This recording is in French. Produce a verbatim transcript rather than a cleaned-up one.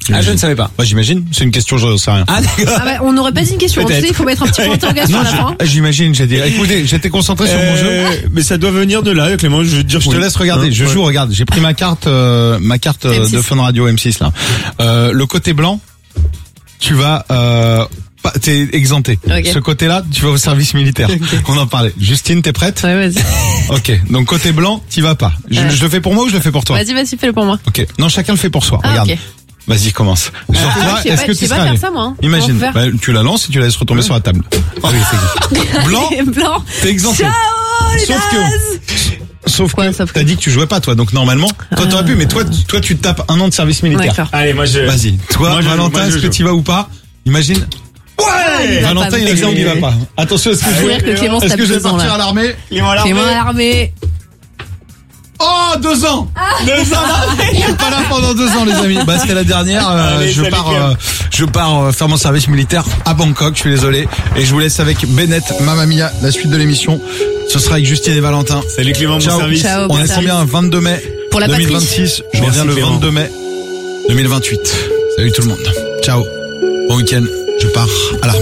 Ah, je ne savais pas. Bah, j'imagine. C'est une question, je sais rien. Ah, d'accord. Ah bah, on n'aurait pas dit une question. Tu sais, il faut mettre un petit point d'interrogation à la fin. J'imagine, j'ai dit, écoutez, j'étais concentré sur mon jeu. Euh, mais ça doit venir de là, Clément. Je veux dire, Je te oui. laisse regarder. Hein, Je ouais. joue, regarde. J'ai pris ma carte, euh, ma carte euh, M six. de Fun Radio M six, là. Euh, le côté blanc, tu vas, euh, pas- t'es exempté. Ok. Ce côté-là, tu vas au service militaire. On en parlait. Justine, t'es prête? Ouais, vas-y. Ok. Donc, côté blanc, t'y vas pas. Je, Ouais. je le fais pour moi ou je le fais pour toi? Vas-y, vas-y, fais-le pour moi. Ok. Non, chacun le fait pour soi. Ah, Regarde. ok. Vas-y, commence. Sur Ah, toi, je sais est-ce pas- que je tu sais pas seras faire allé? ça, moi, hein. Imagine. Comment Bah, tu la lances et tu la laisses retomber sur la table. Oh, oui, c'est Blanc, Blanc. t'es exempté. Ciao, les Sauf que, nazes. sauf Quoi, que, sauf que t'as dit que tu jouais pas, toi. Donc, normalement, toi, t'aurais pu, mais toi, tu- toi, tu te tapes un an de service militaire. D'accord. Allez, moi je. Vas-y. Toi, Moi, je joue, Valentin, moi, je est-ce que joue. tu y vas ou pas? Imagine. Il va Valentin, pas, il a mais- dit on y va pas. Attention, est-ce que Je je veux vais, dire que Clément se est-ce tape que je vais deux ans, partir là. à l'armée? Clément à l'armée. Clément à l'armée. Oh, deux ans! Deux ans! Je suis pas là pendant deux ans, les amis. Bah, c'était la dernière. euh, Allez, je salut, pars, Clem. euh, je pars euh, faire mon service militaire à Bangkok. Je suis désolé. Et je vous laisse avec Bennett, Mamma Mia, la suite de l'émission. Ce sera avec Justine et Valentin. Salut Clément, bon Ciao. service. Ciao. On bon est service. combien? vingt-deux mai Pour la deux mille patrie. vingt-six. Je Merci, reviens le Clément. vingt-deux mai deux mille vingt-huit. Salut tout le monde. Ciao. Bon week-end. Je pars à l'armée.